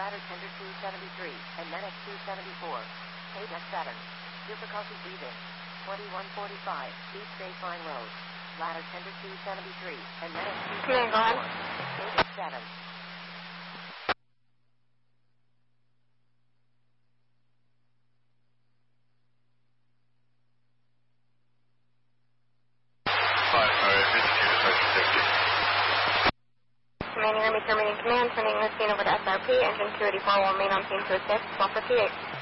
ladder tender 273, and then at 274. Paid at 7. Difficulty breathing. 2145, East Baseline Road. Ladder tender 273, and then at 274. Paid at 7. Commanding Army terminating command, turning the scene over to SRP, engine 284 will remain on scene to assist, 1258.